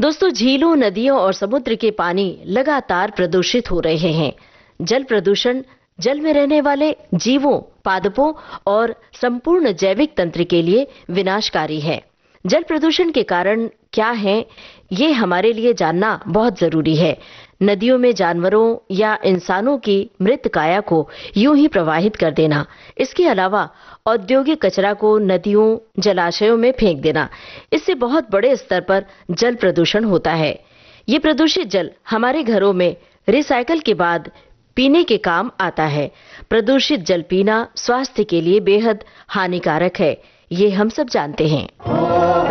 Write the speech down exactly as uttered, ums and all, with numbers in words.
दोस्तों, झीलों, नदियों और समुद्र के पानी लगातार प्रदूषित हो रहे हैं। जल प्रदूषण जल में रहने वाले जीवों, पादपों और संपूर्ण जैविक तंत्र के लिए विनाशकारी है। जल प्रदूषण के कारण क्या हैं, ये हमारे लिए जानना बहुत जरूरी है। नदियों में जानवरों या इंसानों की मृत काया को यूं ही प्रवाहित कर देना, इसके अलावा औद्योगिक कचरा को नदियों, जलाशयों में फेंक देना, इससे बहुत बड़े स्तर पर जल प्रदूषण होता है। ये प्रदूषित जल हमारे घरों में रिसाइकल के बाद पीने के काम आता है। प्रदूषित जल पीना स्वास्थ्य के लिए बेहद हानिकारक है, ये हम सब जानते हैं।